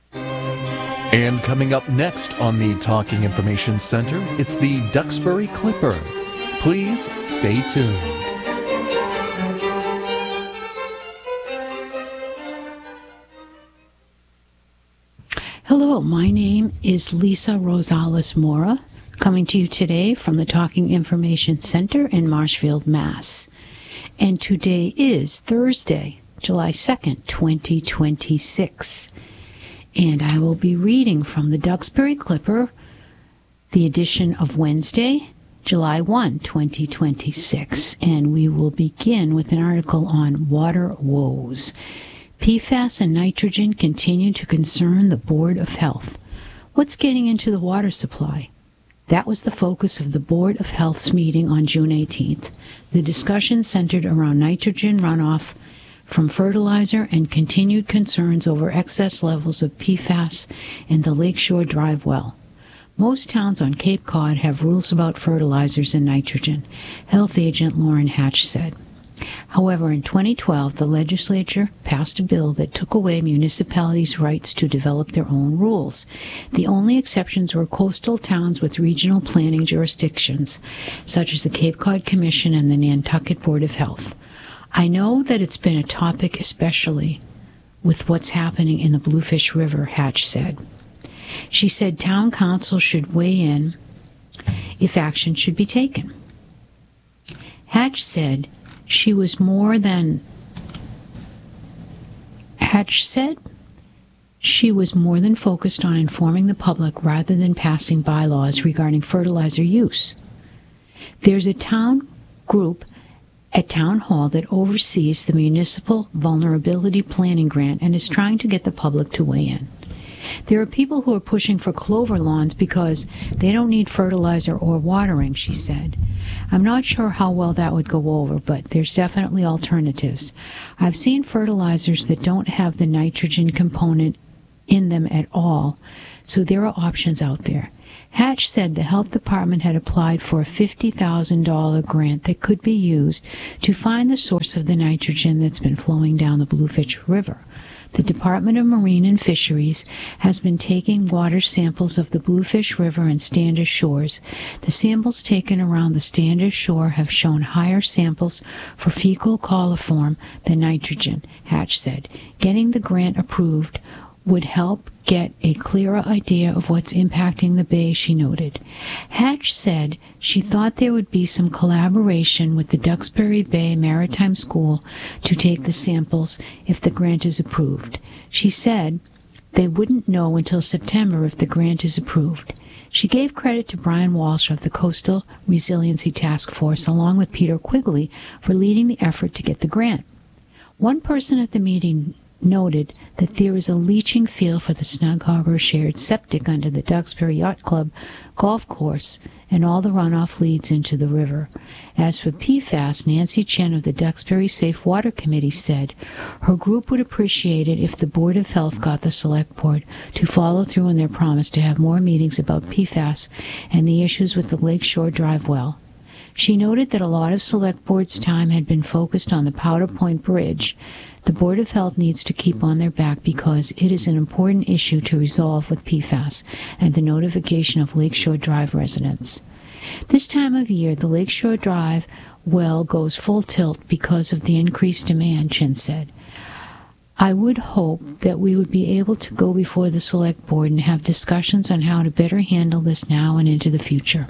And coming up next on the Talking Information Center, it's the Duxbury Clipper. Please stay tuned. Hello, my name is Lisa Rosales Mora, coming to you today from the Talking Information Center in Marshfield, Mass. And today is Thursday, July second, twenty twenty-six. And I will be reading from the Duxbury Clipper, the edition of Wednesday, July first, twenty twenty-six. And we will begin with an article on water woes. P FAS and nitrogen continue to concern the Board of Health. What's getting into the water supply? That was the focus of the Board of Health's meeting on June eighteenth. The discussion centered around nitrogen runoff from fertilizer and continued concerns over excess levels of P FAS in the Lakeshore Drive well. Most towns on Cape Cod have rules about fertilizers and nitrogen, Health Agent Lauren Hatch said. However, in twenty twelve, the legislature passed a bill that took away municipalities' rights to develop their own rules. The only exceptions were coastal towns with regional planning jurisdictions, such as the Cape Cod Commission and the Nantucket Board of Health. I know that it's been a topic, especially with what's happening in the Bluefish River, Hatch said. She said town council should weigh in if action should be taken. Hatch said She was more than, Hatch said, she was more than focused on informing the public rather than passing bylaws regarding fertilizer use. There's a town group at Town Hall that oversees the Municipal Vulnerability Planning Grant and is trying to get the public to weigh in. There are people who are pushing for clover lawns because they don't need fertilizer or watering, she said. I'm not sure how well that would go over, but there's definitely alternatives. I've seen fertilizers that don't have the nitrogen component in them at all, so there are options out there. Hatch said the health department had applied for a fifty thousand dollars grant that could be used to find the source of the nitrogen that's been flowing down the Bluefish River. The Department of Marine and Fisheries has been taking water samples of the Bluefish River and Standish shores. The samples taken around the Standish shore have shown higher samples for fecal coliform than nitrogen, Hatch said. Getting the grant approved would help get a clearer idea of what's impacting the bay, she noted. Hatch said she thought there would be some collaboration with the Duxbury Bay Maritime School to take the samples if the grant is approved. She said they wouldn't know until September if the grant is approved. She gave credit to Brian Walsh of the Coastal Resiliency Task Force along with Peter Quigley for leading the effort to get the grant. One person at the meeting noted that there is a leaching field for the Snug Harbor shared septic under the Duxbury Yacht Club golf course, and all the runoff leads into the river. As for P FAS, Nancy Chen of the Duxbury Safe Water Committee said her group would appreciate it if the Board of Health got the Select Board to follow through on their promise to have more meetings about P FAS and the issues with the Lakeshore Drive well. She noted that a lot of Select Board's time had been focused on the Powder Point Bridge. The Board of Health needs to keep on their back because it is an important issue to resolve with P FAS and the notification of Lakeshore Drive residents. This time of year, the Lakeshore Drive well goes full tilt because of the increased demand, Chen said. I would hope that we would be able to go before the Select Board and have discussions on how to better handle this now and into the future.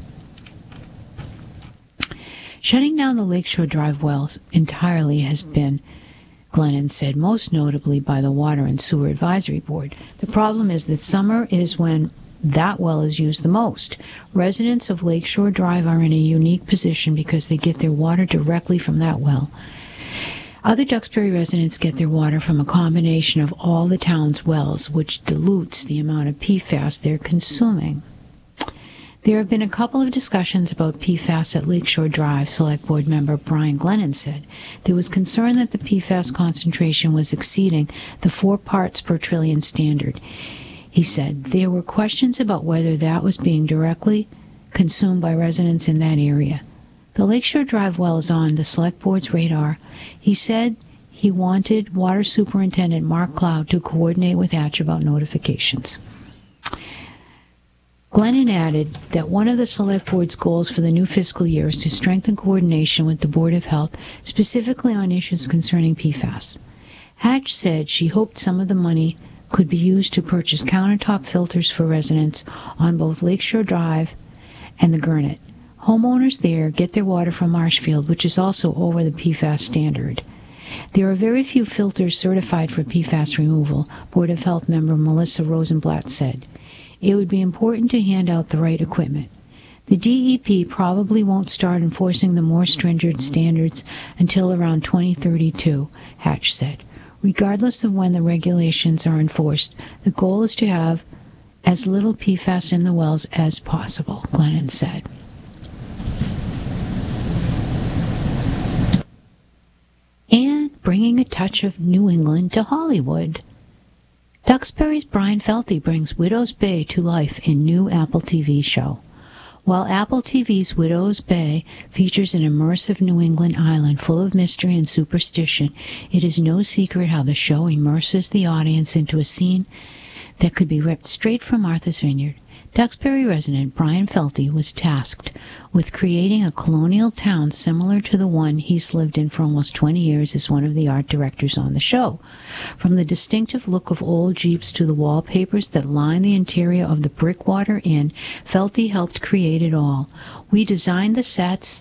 Shutting down the Lakeshore Drive wells entirely has been, Glennon said, most notably by the Water and Sewer Advisory Board. The problem is that summer is when that well is used the most. Residents of Lakeshore Drive are in a unique position because they get their water directly from that well. Other Duxbury residents get their water from a combination of all the town's wells, which dilutes the amount of P FAS they're consuming. There have been a couple of discussions about P FAS at Lakeshore Drive, Select Board member Brian Glennon said. There was concern that the P FAS concentration was exceeding the four parts per trillion standard. He said there were questions about whether that was being directly consumed by residents in that area. The Lakeshore Drive well is on the Select Board's radar. He said he wanted Water Superintendent Mark Cloud to coordinate with Hatch about notifications. Glennon added that one of the Select Board's goals for the new fiscal year is to strengthen coordination with the Board of Health, specifically on issues concerning P FAS. Hatch said she hoped some of the money could be used to purchase countertop filters for residents on both Lakeshore Drive and the Gurnet. Homeowners there get their water from Marshfield, which is also over the P FAS standard. There are very few filters certified for P FAS removal, Board of Health member Melissa Rosenblatt said. It would be important to hand out the right equipment. The D E P probably won't start enforcing the more stringent standards until around twenty thirty-two, Hatch said. Regardless of when the regulations are enforced, the goal is to have as little P FAS in the wells as possible, Glennon said. And bringing a touch of New England to Hollywood. Duxbury's Brian Felty brings Widow's Bay to life in new Apple T V show. While Apple T V's Widow's Bay features an immersive New England island full of mystery and superstition, it is no secret how the show immerses the audience into a scene that could be ripped straight from Martha's Vineyard. Duxbury resident Brian Felty was tasked with creating a colonial town similar to the one he's lived in for almost twenty years as one of the art directors on the show. From the distinctive look of old Jeeps to the wallpapers that line the interior of the Brickwater Inn, Felty helped create it all. We designed the sets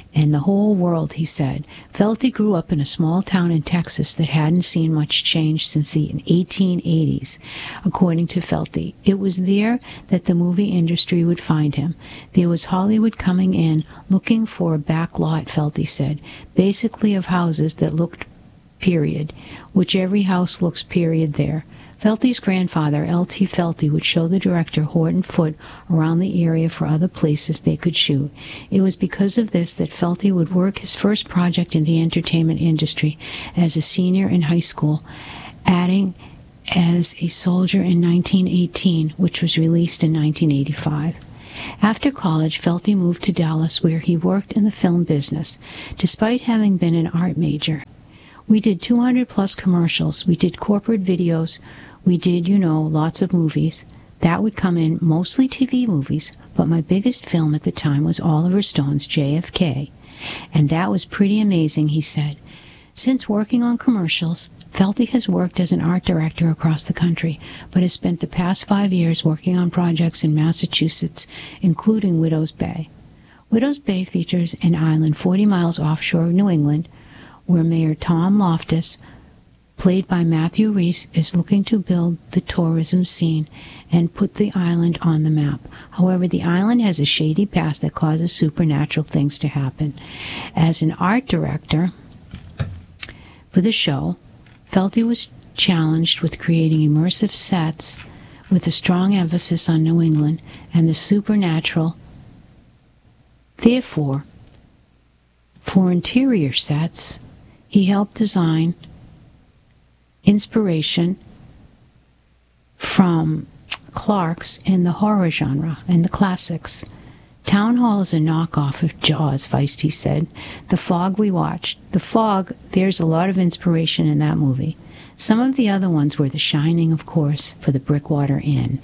and the whole world, he said. Felty grew up in a small town in Texas that hadn't seen much change since the eighteen eighties. According to Felty, it was there that the movie industry would find him. There was Hollywood coming in, looking for a back lot, Felty said, basically of houses that looked period, which every house looks period there. Felty's grandfather, L T Felty, would show the director Horton Foote around the area for other places they could shoot. It was because of this that Felty would work his first project in the entertainment industry as a senior in high school, adding as a soldier in nineteen eighteen, which was released in nineteen eighty-five. After college, Felty moved to Dallas, where he worked in the film business, despite having been an art major. We did two hundred plus commercials. We did corporate videos. We did, you know, lots of movies. That would come in, mostly T V movies, but my biggest film at the time was Oliver Stone's J F K. And that was pretty amazing, he said. Since working on commercials, Felty has worked as an art director across the country, but has spent the past five years working on projects in Massachusetts, including Widows Bay. Widows Bay features an island forty miles offshore of New England, where Mayor Tom Loftus, played by Matthew Reese, is looking to build the tourism scene and put the island on the map. However, the island has a shady past that causes supernatural things to happen. As an art director for the show, Felty was challenged with creating immersive sets with a strong emphasis on New England and the supernatural. Therefore, for interior sets, he helped design inspiration from Clark's in the horror genre and the classics. Town Hall is a knockoff of Jaws, Feisty said. The Fog we watched. The Fog, there's a lot of inspiration in that movie. Some of the other ones were The Shining, of course, for the Brickwater Inn.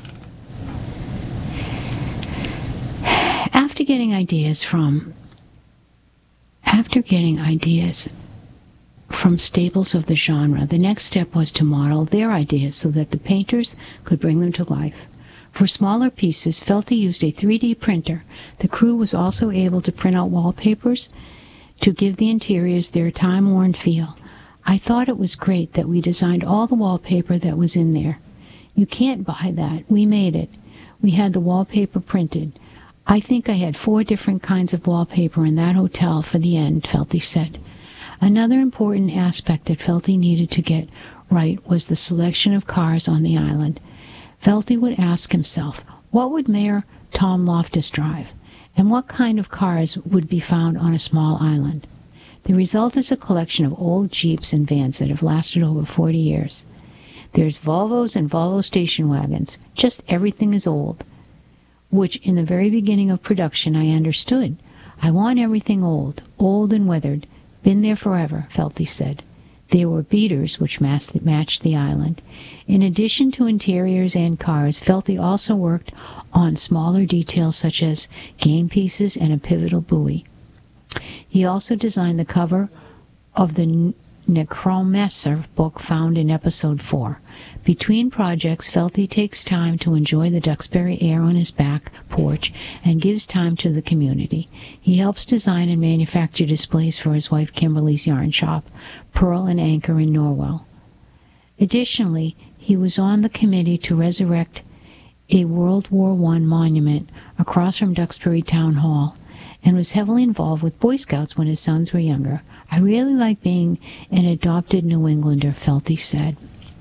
After getting ideas from After getting ideas from staples of the genre, the next step was to model their ideas so that the painters could bring them to life. For smaller pieces, Felty used a three D printer. The crew was also able to print out wallpapers to give the interiors their time-worn feel. I thought it was great that we designed all the wallpaper that was in there. You can't buy that. We made it. We had the wallpaper printed. I think I had four different kinds of wallpaper in that hotel for the end, Felty said. Another important aspect that Felty needed to get right was the selection of cars on the island. Felty would ask himself, what would Mayor Tom Loftus drive, and what kind of cars would be found on a small island? The result is a collection of old Jeeps and vans that have lasted over forty years. There's Volvos and Volvo station wagons. Just everything is old, which in the very beginning of production I understood. I want everything old, old and weathered. Been there forever, Felty said. There were beaters, which matched the island. In addition to interiors and cars, Felty also worked on smaller details such as game pieces and a pivotal buoy. He also designed the cover of the Necromancer book found in episode four. Between projects, Felty takes time to enjoy the Duxbury air on his back porch and gives time to the community. He helps design and manufacture displays for his wife Kimberly's yarn shop, Pearl and Anchor in Norwell. Additionally, he was on the committee to resurrect a World War One monument across from Duxbury Town Hall, and was heavily involved with Boy Scouts when his sons were younger. I really like being an adopted New Englander, Felty said.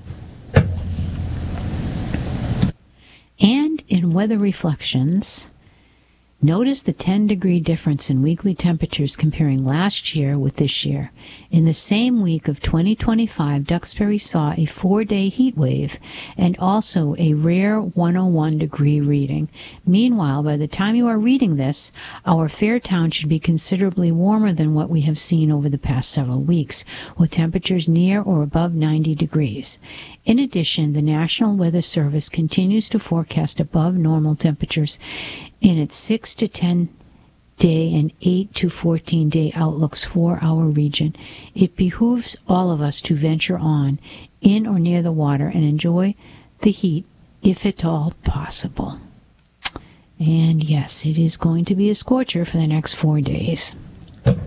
And in Weather Reflections, notice the ten degree difference in weekly temperatures comparing last year with this year. In the same week of twenty twenty-five, Duxbury saw a four-day heat wave and also a rare one oh one degree reading. Meanwhile, by the time you are reading this, our fair town should be considerably warmer than what we have seen over the past several weeks, with temperatures near or above ninety degrees. In addition, the National Weather Service continues to forecast above normal temperatures in its six to ten day and eight to fourteen day outlooks for our region. It behooves all of us to venture on in or near the water and enjoy the heat if at all possible. And yes, it is going to be a scorcher for the next four days.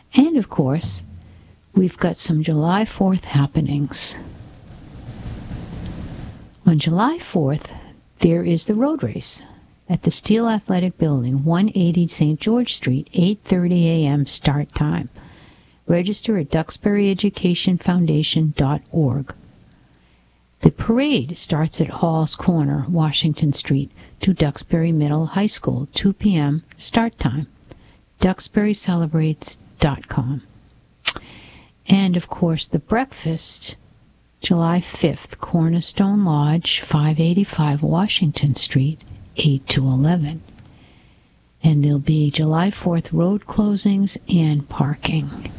And, of course, we've got some July fourth happenings. On July fourth, there is the road race at the Steel Athletic Building, one eighty Saint George Street, eight thirty a.m. start time. Register at Duxbury Education Foundation dot org. The parade starts at Hall's Corner, Washington Street, to Duxbury Middle High School, two p.m. start time. Duxbury Celebrates dot com. And, of course, the breakfast, July fifth, Cornerstone Lodge, five eighty-five Washington Street, eight to eleven. And there'll be July fourth road closings and parking.